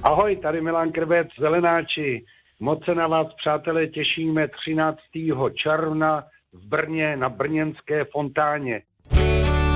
Ahoj, tady Milan Krbec, Zelenáči. Moc se na vás, přátelé, těšíme 13. června v Brně na brněnské fontáně.